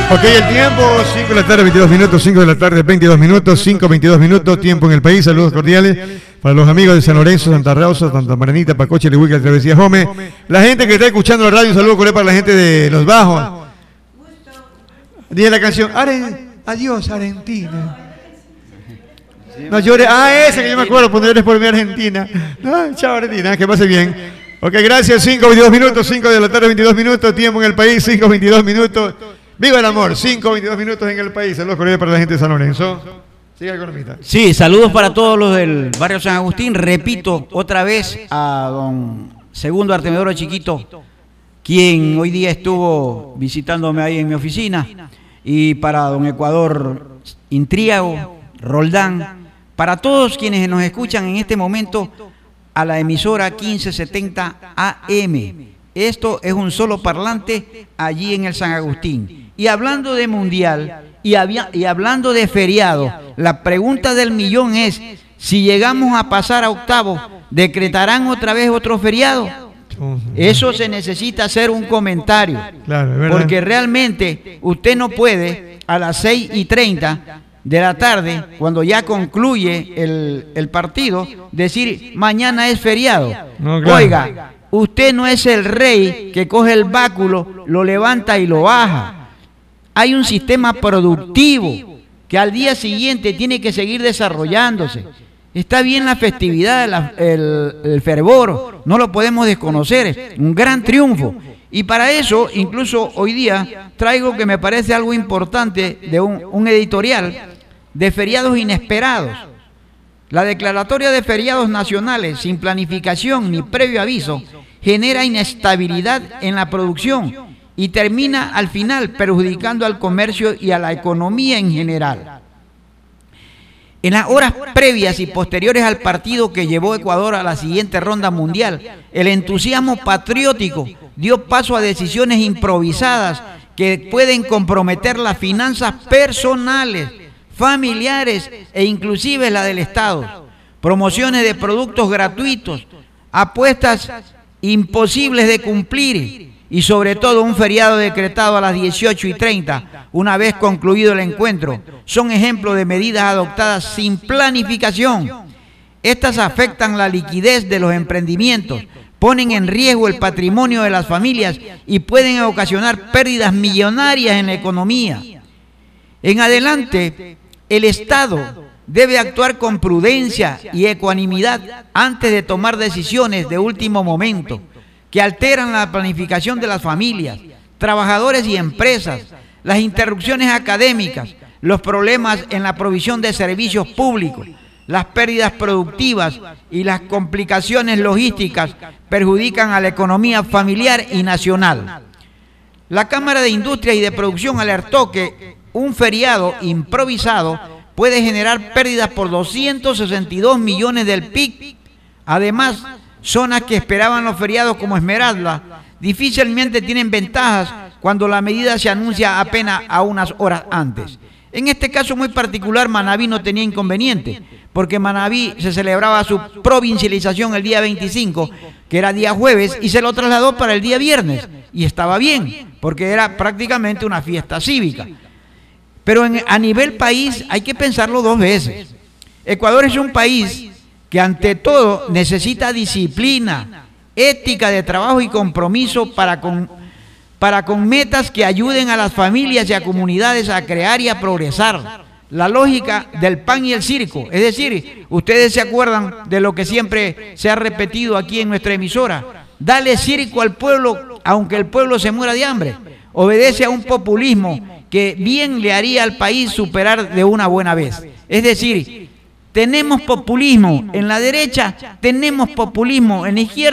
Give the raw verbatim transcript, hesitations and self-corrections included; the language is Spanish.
Ok, el tiempo, cinco de la tarde, veintidós minutos, cinco de la tarde, veintidós minutos, cinco, veintidós minutos, tiempo en el país, saludos cordiales para los amigos de San Lorenzo, Santa Rosa, Santa Maranita, Pacoche, Lehuica, Travesía Jome, la gente que está escuchando la radio, un saludo cordial para la gente de Los Bajos. Dice la canción, Are, adiós Argentina. No llores, ah, esa que yo me acuerdo, cuando llores por mi Argentina. No, chao Argentina, que pase bien. Ok, gracias, cinco, veintidós minutos, cinco de la tarde, veintidós minutos, tiempo en el país, cinco, veintidós minutos. Viva el amor, cinco, veintidós minutos en el país. Saludos cordiales para la gente de San Lorenzo. Siga, economista. Sí, saludos para todos los del barrio San Agustín. Repito otra vez a don Segundo Artemedoro Chiquito, quien hoy día estuvo visitándome ahí en mi oficina. Y para don Ecuador Intriago, Roldán, para todos quienes nos escuchan en este momento a la emisora quince setenta A M. Esto es un solo parlante allí en el San Agustín. Y hablando de mundial y, había, y hablando de feriado, la pregunta del millón es, si llegamos a pasar a octavos, ¿decretarán otra vez otro feriado? Eso se necesita hacer un comentario, claro, porque realmente usted no puede a las seis y treinta de la tarde, cuando ya concluye el, el partido, decir mañana es feriado. No, claro. Oiga, usted no es el rey que coge el báculo, lo levanta y lo baja. Hay un sistema productivo que al día siguiente tiene que seguir desarrollándose. Está bien la festividad, la, el, el fervor, no lo podemos desconocer, es un gran triunfo. Y para eso, incluso hoy día, traigo que me parece algo importante de un, un editorial de feriados inesperados. La declaratoria de feriados nacionales sin planificación ni previo aviso genera inestabilidad en la producción y termina al final perjudicando al comercio y a la economía en general. En las horas previas y posteriores al partido que llevó Ecuador a la siguiente ronda mundial, el entusiasmo patriótico dio paso a decisiones improvisadas que pueden comprometer las finanzas personales, familiares e inclusive la del Estado. Promociones de productos gratuitos, apuestas imposibles de cumplir y sobre todo un feriado decretado a las dieciocho y treinta, una vez concluido el encuentro, son ejemplos de medidas adoptadas sin planificación. Estas afectan la liquidez de los emprendimientos, ponen en riesgo el patrimonio de las familias y pueden ocasionar pérdidas millonarias en la economía. En adelante, el Estado debe actuar con prudencia y ecuanimidad antes de tomar decisiones de último momento que alteran la planificación de las familias, trabajadores y empresas, las interrupciones académicas, los problemas en la provisión de servicios públicos, las pérdidas productivas y las complicaciones logísticas perjudican a la economía familiar y nacional. La Cámara de Industria y de Producción alertó que un feriado improvisado puede generar pérdidas por doscientos sesenta y dos millones del P I B. Además, zonas que esperaban los feriados como Esmeralda difícilmente tienen ventajas cuando la medida se anuncia apenas a unas horas antes. En este caso muy particular, Manabí no tenía inconveniente, porque Manabí se celebraba su provincialización el día veinticinco, que era día jueves, y se lo trasladó para el día viernes, y estaba bien, porque era prácticamente una fiesta cívica. Pero en, a nivel país hay que pensarlo dos veces. Ecuador es un país que ante todo necesita disciplina, ética de trabajo y compromiso para con, para con metas que ayuden a las familias y a comunidades a crear y a progresar. La lógica del pan y el circo, es decir, ustedes se acuerdan de lo que siempre se ha repetido aquí en nuestra emisora: dale circo al pueblo aunque el pueblo se muera de hambre. Obedece a un populismo que bien le haría al país superar de una buena vez. Es decir, tenemos populismo en la derecha, tenemos populismo en la izquierda.